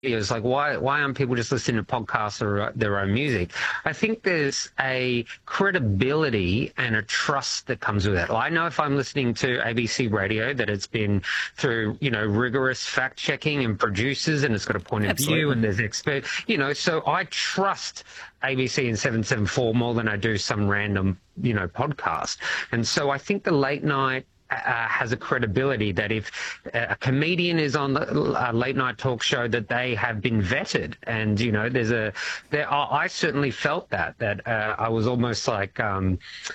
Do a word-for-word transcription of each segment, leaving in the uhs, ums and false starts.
It's like, why why aren't people just listening to podcasts or their own music? I think there's a credibility and a trust that comes with it. Well, I know if I'm listening to A B C Radio that it's been through, you know, rigorous fact checking and producers, and it's got a point of Absolutely. view and there's expert, you know, so I trust A B C and seven seven four more than I do some random, you know, podcast. And so I think the late night Uh, has a credibility that if a comedian is on the, a late night talk show, that they have been vetted. And, you know, there's a, there, I certainly felt that, that uh, I was almost like, um,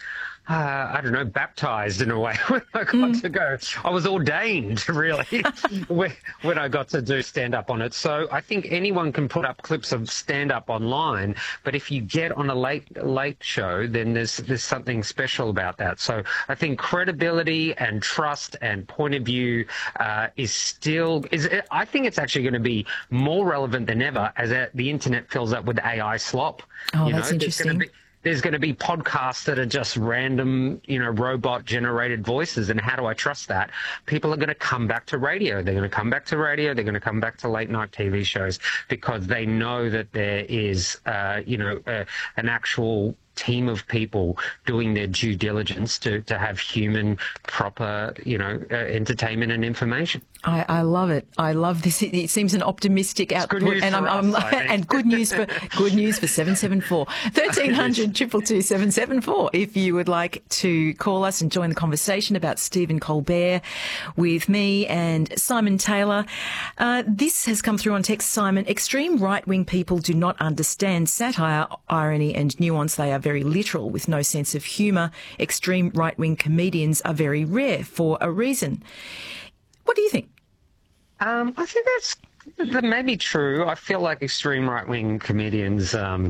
uh, I don't know, baptized in a way when I got mm. to go. I was ordained, really, when, when I got to do stand-up on it. So I think anyone can put up clips of stand-up online, but if you get on a late late show, then there's there's something special about that. So I think credibility and trust and point of view uh, is still, is. I think it's actually going to be more relevant than ever as a, the internet fills up with A I slop. Oh, you that's know, interesting. There's going to be podcasts that are just random, you know, robot-generated voices. And how do I trust that? People are going to come back to radio. They're going to come back to radio. They're going to come back to late-night T V shows because they know that there is, uh, you know, uh, an actual team of people doing their due diligence to, to have human, proper, you know, uh, entertainment and information. I, I love it. I love this. It, it seems an optimistic it's output, good news and for I'm, us, I'm and good news for good news for seven seven four thirteen hundred two two two seven seven four. If you would like to call us and join the conversation about Stephen Colbert with me and Simon Taylor, uh, this has come through on text. Simon, extreme right wing people do not understand satire, irony, and nuance. They are very literal with no sense of humour. Extreme right wing comedians are very rare for a reason. What do you think? Um, I think that's that may be true. I feel like extreme right-wing comedians um,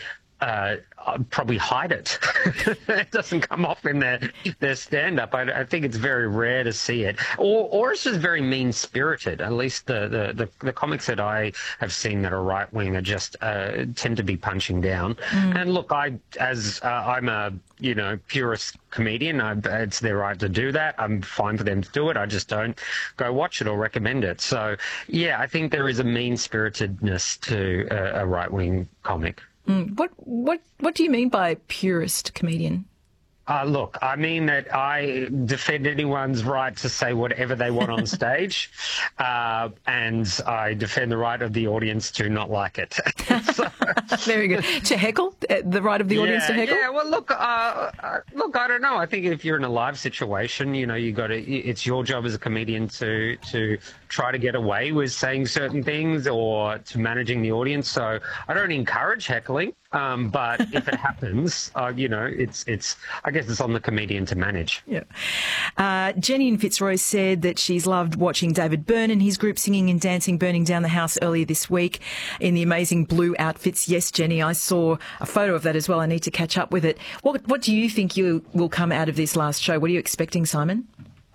uh, probably hide it. It doesn't come off in their their stand-up. I, I think it's very rare to see it, or or it's just very mean-spirited. At least the the, the, the comics that I have seen that are right-wing are just uh, tend to be punching down. Mm. And look, I as uh, I'm a you know purist comedian, I, it's their right to do that. I'm fine for them to do it. I just don't go watch it or recommend it. So yeah, I think there is a mean-spiritedness to a, a right-wing comic. Mm. What what what do you mean by purist comedian? Uh, look, I mean that I defend anyone's right to say whatever they want on stage, uh, and I defend the right of the audience to not like it. So, very good. To heckle? The right of the audience yeah, to heckle? Yeah, well, look, uh, uh, look, I don't know. I think if you're in a live situation, you know, you got to. It's your job as a comedian to to try to get away with saying certain things or to managing the audience. So I don't encourage heckling. Um, but if it happens, uh, you know, it's, it's, I guess it's on the comedian to manage. Yeah. Uh, Jenny in Fitzroy said that she's loved watching David Byrne and his group singing and dancing, burning down the house earlier this week in the amazing blue outfits. Yes, Jenny, I saw a photo of that as well. I need to catch up with it. What, what do you think you will come out of this last show? What are you expecting, Simon?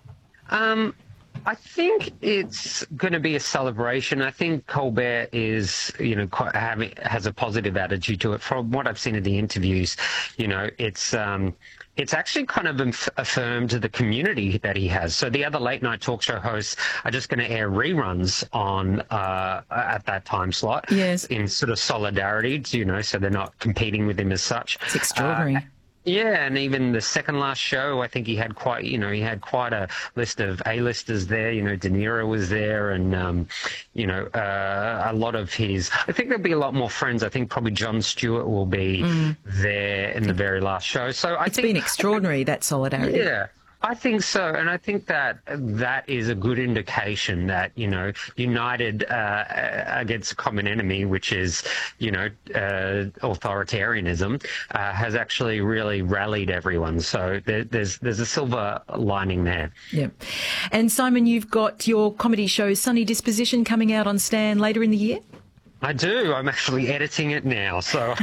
Um, I think it's going to be a celebration. I think Colbert is, you know, quite having, has a positive attitude to it. From what I've seen in the interviews, you know, it's um, it's actually kind of inf- affirmed the community that he has. So the other late night talk show hosts are just going to air reruns on uh, at that time slot. Yes. In sort of solidarity, you know, so they're not competing with him as such. It's extraordinary. Uh, Yeah, and even the second last show, I think he had quite, you know, he had quite a list of A-listers there. You know, De Niro was there, and um, you know, uh, a lot of his. I think there'll be a lot more friends. I think probably Jon Stewart will be mm. there in the very last show. So I it's think been extraordinary, that solidarity. Yeah. I think so, and I think that that is a good indication that, you know, united uh, against a common enemy, which is, you know, uh, authoritarianism, uh, has actually really rallied everyone. So there, there's there's a silver lining there. Yeah. And Simon, you've got your comedy show Sunny Disposition coming out on Stan later in the year? I do. I'm actually editing it now, so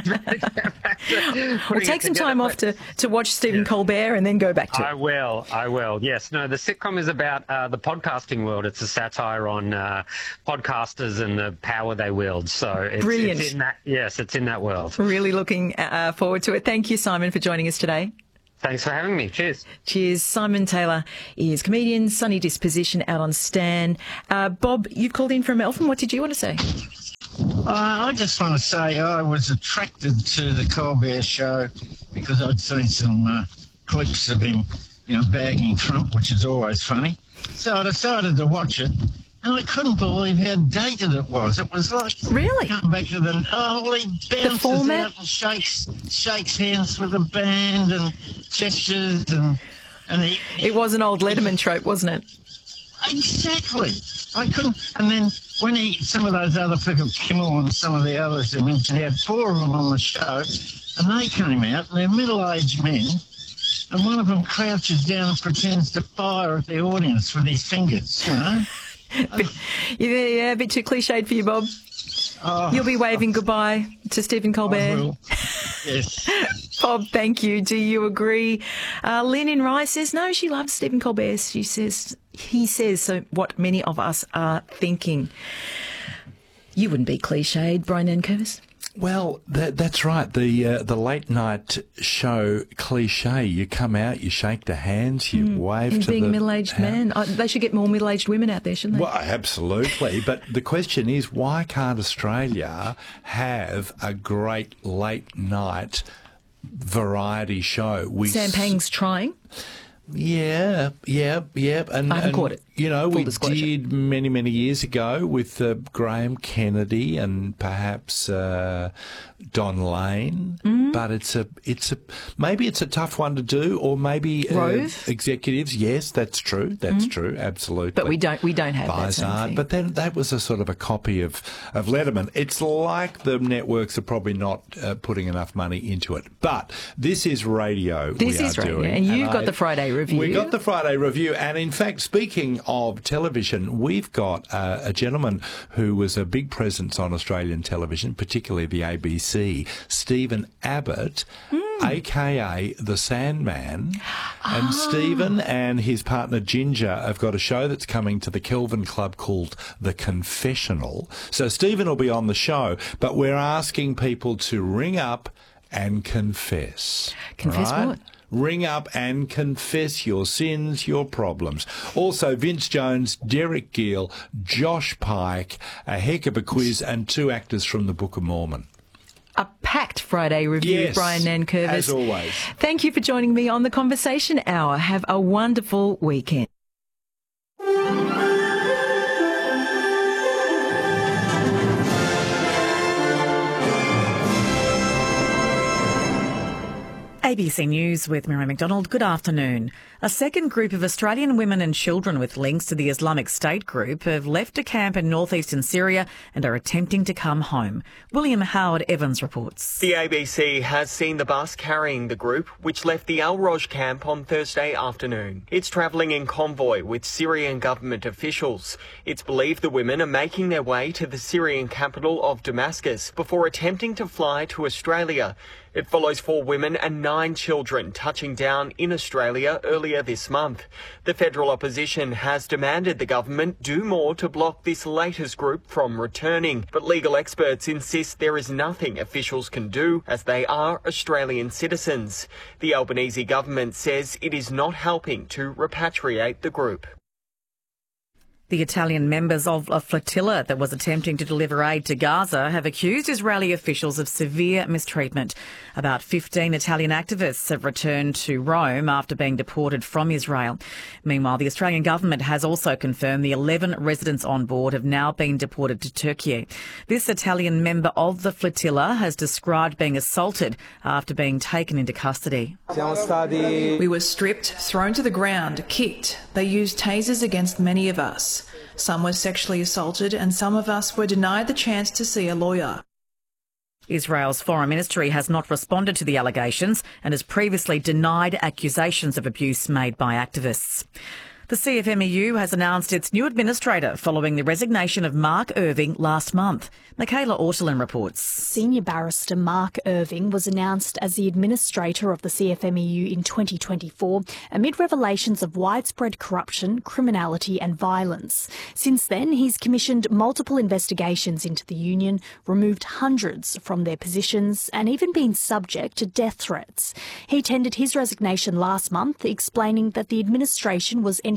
we'll take some time off to, to watch Stephen yes. Colbert and then go back to it. I will. I will. Yes. No, the sitcom is about uh, the podcasting world. It's a satire on uh, podcasters and the power they wield. So it's, brilliant. It's in that, yes, it's in that world. Really looking uh, forward to it. Thank you, Simon, for joining us today. Thanks for having me. Cheers. Cheers. Simon Taylor is comedian, Sunny Disposition out on Stan. Uh, Bob, you've called in from Melbourne. What did you want to say? Uh, I just want to say I was attracted to the Colbert Show because I'd seen some uh, clips of him, you know, bagging Trump, which is always funny. So I decided to watch it, and I couldn't believe how dated it was. It was like Really? come back to the oh, he bounces format? out and shakes shakes hands with the band and gestures and and he, It was an old Letterman trope, wasn't it? Exactly. I couldn't. And then when he, some of those other people, Kimmel and some of the others, he mentioned, he had four of them on the show, and they came out, and they're middle-aged men, and one of them crouches down and pretends to fire at the audience with his fingers, you know? Yeah, yeah, a bit too cliched for you, Bob. Oh, You'll be waving goodbye to Stephen I Colbert. will. Yes. Bob, thank you. Do you agree? Uh, Lynn in Rye says, no, she loves Stephen Colbert. She says, he says so what many of us are thinking. You wouldn't be cliched, Brian Nankervis. Well, that, that's right. The uh, the late night show cliche. You come out, you shake the hands, you wave And to being the a middle-aged man. Oh, they should get more middle-aged women out there, shouldn't they? Well, absolutely. But the question is, why can't Australia have a great late night variety show? We Sam Pang's trying. Yeah, yeah, yeah. And, I haven't and, caught it. You know, Full we disclosure. did many, many years ago with uh, Graham Kennedy and perhaps uh, Don Lane. Mm. But it's a, it's a, maybe it's a tough one to do, or maybe uh, Rove? executives. Yes, that's true. That's true. Absolutely. But we don't. We don't have that same Vizard, thing. but then that was a sort of a copy of, of Letterman. It's like the networks are probably not uh, putting enough money into it. But this is radio. This we is are radio, doing, and you've got I- the Friday review. We got the Friday review, and in fact, speaking of television, we've got uh, a gentleman who was a big presence on Australian television, particularly the A B C, Stephen Abbott. A K A The Sandman. And Stephen and his partner Ginger have got a show that's coming to the Kelvin Club called The Confessional. So Stephen will be on the show, but we're asking people to ring up and confess. Confess right? what? Ring up and confess your sins, your problems. Also, Vince Jones, Derek Gill, Josh Pike, a heck of a quiz, and two actors from the Book of Mormon. A packed Friday review, Yes, Brian Nankervis. as always. Thank you for joining me on the Conversation Hour. Have a wonderful weekend. A B C News with Miriam McDonald. Good afternoon. A second group of Australian women and children with links to the Islamic State group have left a camp in northeastern Syria and are attempting to come home. William Howard Evans reports. The A B C has seen the bus carrying the group, which left the Al Roj camp on Thursday afternoon. It's travelling in convoy with Syrian government officials. It's believed the women are making their way to the Syrian capital of Damascus before attempting to fly to Australia. It follows four women and nine children touching down in Australia earlier this month. The federal opposition has demanded the government do more to block this latest group from returning, but legal experts insist there is nothing officials can do as they are Australian citizens. The Albanese government says it is not helping to repatriate the group. The Italian members of a flotilla that was attempting to deliver aid to Gaza have accused Israeli officials of severe mistreatment. About fifteen Italian activists have returned to Rome after being deported from Israel. Meanwhile, the Australian government has also confirmed the eleven residents on board have now been deported to Turkey. This Italian member of the flotilla has described being assaulted after being taken into custody. We were stripped, thrown to the ground, kicked. They used tasers against many of us. Some were sexually assaulted and some of us were denied the chance to see a lawyer. Israel's foreign ministry has not responded to the allegations and has previously denied accusations of abuse made by activists. The C F M E U has announced its new administrator following the resignation of Mark Irving last month. Michaela Ortolin reports. Senior Barrister Mark Irving was announced as the administrator of the C F M E U in twenty twenty-four amid revelations of widespread corruption, criminality and violence. Since then, he's commissioned multiple investigations into the union, removed hundreds from their positions and even been subject to death threats. He tendered his resignation last month, explaining that the administration was entering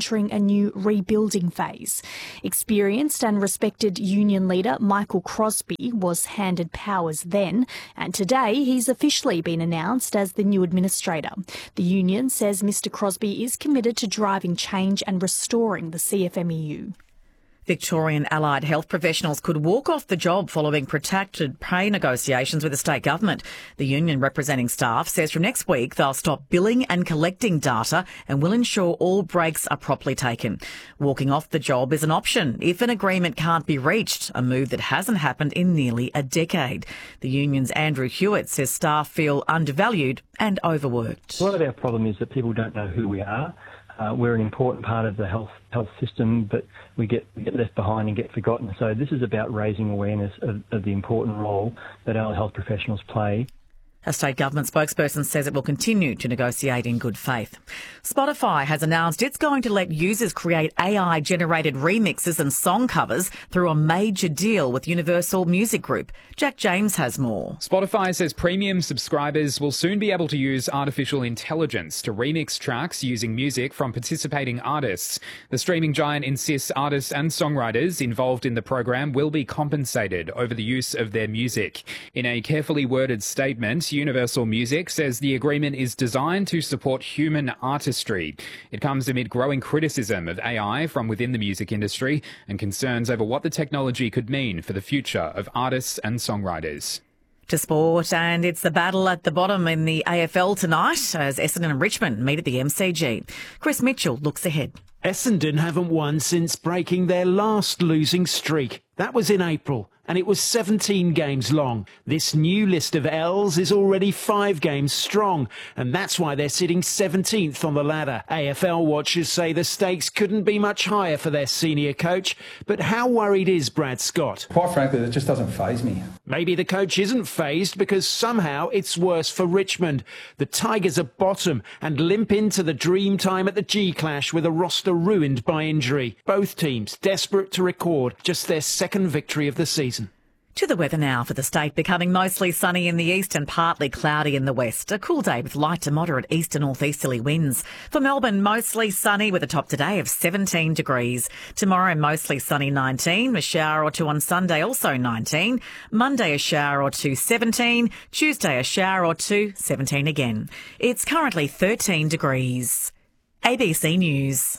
entering a new rebuilding phase. Experienced and respected union leader Michael Crosby was handed powers then, and today he's officially been announced as the new administrator. The union says Mr Crosby is committed to driving change and restoring the C F M E U. Victorian allied health professionals could walk off the job following protracted pay negotiations with the state government. The union representing staff says from next week they'll stop billing and collecting data and will ensure all breaks are properly taken. Walking off the job is an option if an agreement can't be reached, a move that hasn't happened in nearly a decade. The union's Andrew Hewitt says staff feel undervalued and overworked. A lot of our problem is that people don't know who we are. Uh, we're an important part of the health health system, but we get we get left behind and get forgotten. So this is about raising awareness of, of the important role that allied health professionals play. A state government spokesperson says it will continue to negotiate in good faith. Spotify has announced it's going to let users create A I-generated remixes and song covers through a major deal with Universal Music Group. Jack James has more. Spotify says premium subscribers will soon be able to use artificial intelligence to remix tracks using music from participating artists. The streaming giant insists artists and songwriters involved in the program will be compensated over the use of their music. In a carefully worded statement, Universal Music says the agreement is designed to support human artistry. It comes amid growing criticism of A I from within the music industry and concerns over what the technology could mean for the future of artists and songwriters. To sport, and it's the battle at the bottom in the A F L tonight as Essendon and Richmond meet at the M C G. Chris Mitchell looks ahead. Essendon haven't won since breaking their last losing streak. That was in April, and it was seventeen games long. This new list of L's is already five games strong, and that's why they're sitting seventeenth on the ladder. A F L watchers say the stakes couldn't be much higher for their senior coach, but how worried is Brad Scott? Quite frankly, it just doesn't faze me. Maybe the coach isn't fazed because somehow it's worse for Richmond. The Tigers are bottom and limp into the dream time at the G-Clash with a roster ruined by injury. Both teams desperate to record just their second victory of the season. To the weather now for the state, becoming mostly sunny in the east and partly cloudy in the west. A cool day with light to moderate east to northeasterly winds. For Melbourne, mostly sunny with a top today of seventeen degrees. Tomorrow, mostly sunny, nineteen. A shower or two on Sunday, also nineteen. Monday, a shower or two, seventeen. Tuesday, a shower or two, seventeen again. It's currently thirteen degrees. A B C News.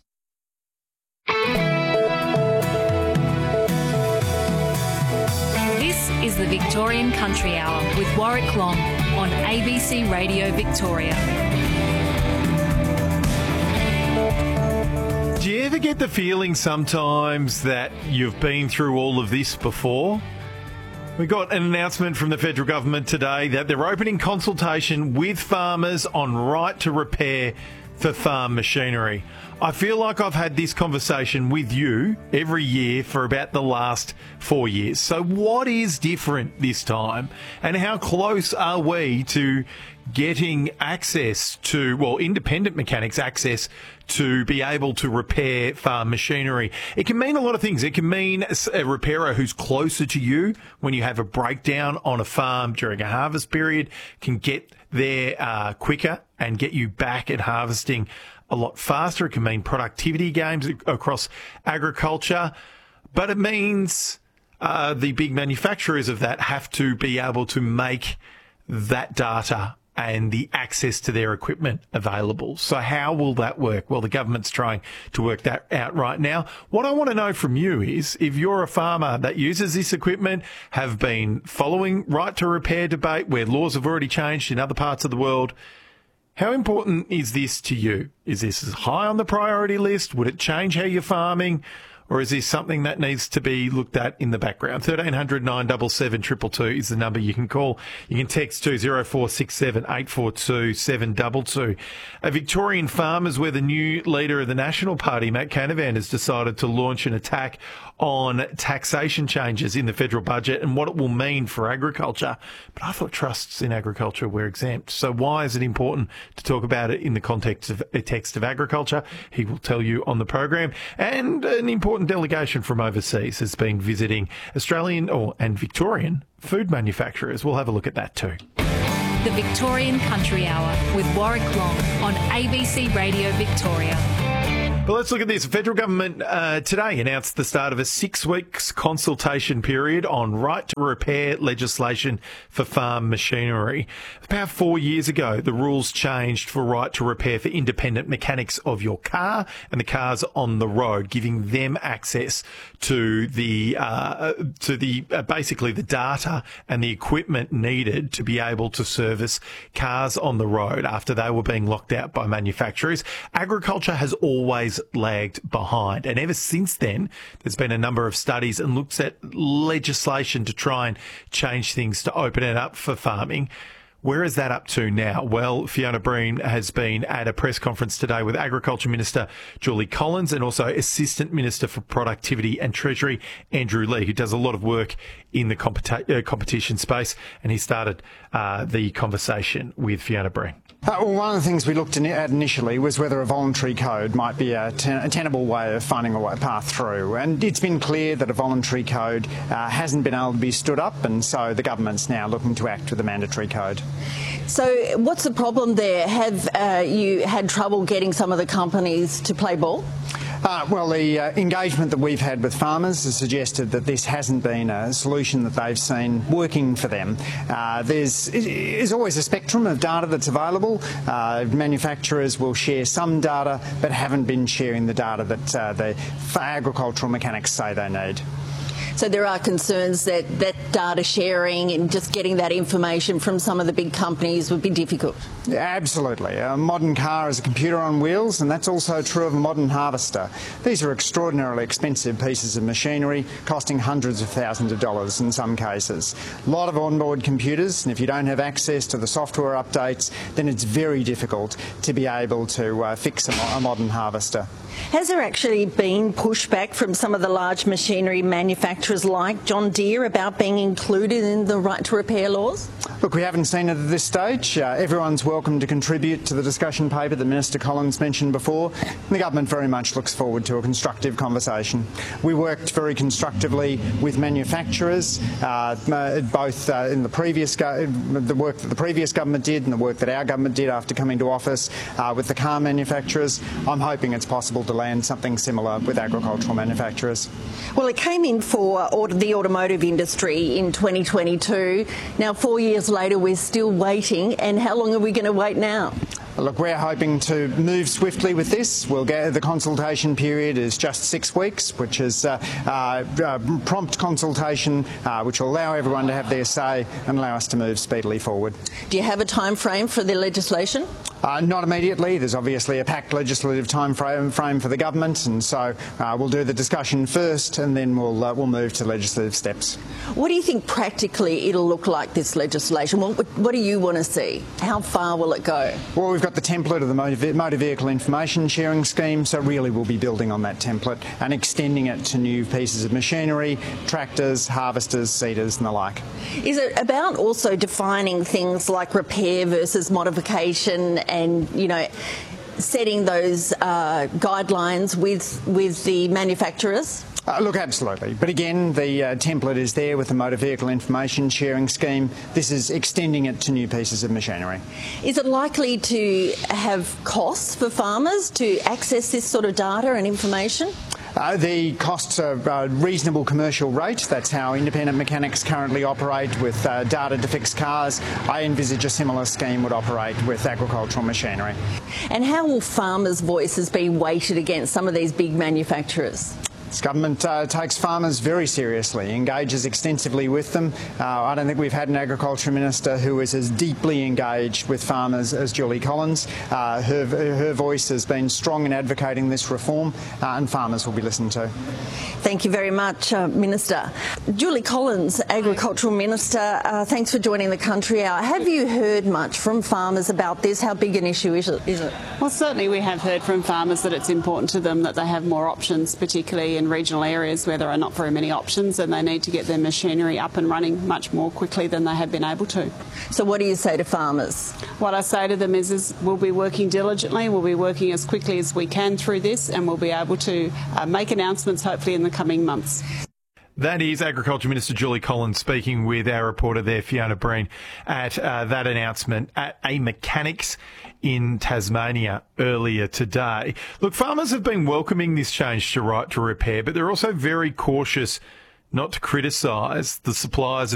This is the Victorian Country Hour with Warwick Long on A B C Radio Victoria. Do you ever get the feeling sometimes that you've been through all of this before? We got an announcement from the federal government today that they're opening consultation with farmers on right to repair for farm machinery. I feel like I've had this conversation with you every year for about the last four years. So what is different this time? And how close are we to getting access to, well, independent mechanics access to be able to repair farm machinery? It can mean a lot of things. It can mean a repairer who's closer to you when you have a breakdown on a farm during a harvest period can get there uh, quicker and get you back at harvesting a lot faster. It can mean productivity gains across agriculture, but it means uh, the big manufacturers of that have to be able to make that data and the access to their equipment available. So how will that work? Well, the government's trying to work that out right now. What I want to know from you is if you're a farmer that uses this equipment, have been following right to repair debate where laws have already changed in other parts of the world, how important is this to you? Is this high on the priority list? Would it change how you're farming? Or is this something that needs to be looked at in the background? thirteen hundred nine seven seven two two two is the number you can call. You can text to zero four six seven eight four two seven two two. A Victorian farmers, where the new leader of the National Party, Matt Canavan, has decided to launch an attack on taxation changes in the federal budget and what it will mean for agriculture. But I thought trusts in agriculture were exempt. So why is it important to talk about it in the context of a text of agriculture? He will tell you on the program. And an important delegation from overseas has been visiting Australian or and Victorian food manufacturers. We'll have a look at that too. The Victorian Country Hour with Warwick Long on A B C Radio Victoria. But let's look at this. The federal government uh, today announced the start of a six weeks consultation period on right to repair legislation for farm machinery. About four years ago, the rules changed for right to repair for independent mechanics of your car and the cars on the road, giving them access to the uh, to the uh, basically the data and the equipment needed to be able to service cars on the road after they were being locked out by manufacturers. Agriculture has always lagged behind, and ever since then there's been a number of studies and looks at legislation to try and change things to open it up for farming. Where is that up to now? Well, Fiona Breen has been at a press conference today with Agriculture Minister Julie Collins and also Assistant Minister for Productivity and Treasury Andrew Leigh, who does a lot of work in the competi- uh, competition space, and he started uh, the conversation with Fiona Breen. Uh, well, one of the things we looked at initially was whether a voluntary code might be a, ten- a tenable way of finding a way, path through. And it's been clear that a voluntary code uh, hasn't been able to be stood up, and so the government's now looking to act with a mandatory code. So what's the problem there? Have uh, you had trouble getting some of the companies to play ball? Uh, well, the uh, engagement that we've had with farmers has suggested that this hasn't been a solution that they've seen working for them. Uh, there's, there's always a spectrum of data that's available. Uh, manufacturers will share some data but haven't been sharing the data that uh, the agricultural mechanics say they need. So there are concerns that, that data sharing and just getting that information from some of the big companies would be difficult. Yeah, absolutely. A modern car is a computer on wheels, and that's also true of a modern harvester. These are extraordinarily expensive pieces of machinery, costing hundreds of thousands of dollars in some cases. A lot of onboard computers, and if you don't have access to the software updates, then it's very difficult to be able to uh, fix a, a modern harvester. Has there actually been pushback from some of the large machinery manufacturers like John Deere about being included in the right to repair laws? Look, we haven't seen it at this stage. Uh, everyone's welcome to contribute to the discussion paper that Minister Collins mentioned before. And the government very much looks forward to a constructive conversation. We worked very constructively with manufacturers, uh, both uh, in the previous go- the work that the previous government did and the work that our government did after coming to office uh, with the car manufacturers. I'm hoping it's possible to land something similar with agricultural manufacturers. Well, it came in for auto- the automotive industry in twenty twenty-two. Now, four years later, we're still waiting. And how long are we going to wait now? Look, we're hoping to move swiftly with this. We'll get the consultation period is just six weeks, which is uh, uh, uh, prompt consultation, uh, which will allow everyone to have their say and allow us to move speedily forward. Do you have a time frame for the legislation? Uh, not immediately. There's obviously a packed legislative time frame, frame for the government, and so uh, we'll do the discussion first, and then we'll uh, we'll move to legislative steps. What do you think practically it'll look like, this legislation? What, what do you want to see? How far will it go? Well, we've got the template of the motor, motor vehicle information sharing scheme, so really we'll be building on that template and extending it to new pieces of machinery, tractors, harvesters, seeders and the like. Is it about also defining things like repair versus modification and, you know, setting those uh, guidelines with, with the manufacturers? Uh, look, absolutely. But again, the uh, template is there with the motor vehicle information sharing scheme. This is extending it to new pieces of machinery. Is it likely to have costs for farmers to access this sort of data and information? Uh, the costs are a reasonable commercial rate. That's how independent mechanics currently operate with uh, data to fix cars. I envisage a similar scheme would operate with agricultural machinery. And how will farmers' voices be weighted against some of these big manufacturers? This government uh, takes farmers very seriously, engages extensively with them. Uh, I don't think we've had an agriculture minister who is as deeply engaged with farmers as Julie Collins. Uh, her, her voice has been strong in advocating this reform, uh, and farmers will be listened to. Thank you very much, uh, Minister. Julie Collins, Agricultural Minister, uh, thanks for joining the Country Hour. Have you heard much from farmers about this? How big an issue is it? Is it? Well, certainly we have heard from farmers that it's important to them that they have more options, particularly in regional areas where there are not very many options, and they need to get their machinery up and running much more quickly than they have been able to. So what do you say to farmers? What I say to them is, is we'll be working diligently, we'll be working as quickly as we can through this, and we'll be able to uh, make announcements hopefully in the coming months. That is Agriculture Minister Julie Collins speaking with our reporter there, Fiona Breen, at uh, that announcement at a mechanics in Tasmania earlier today. Look, farmers have been welcoming this change to right to repair, but they're also very cautious not to criticise the suppliers of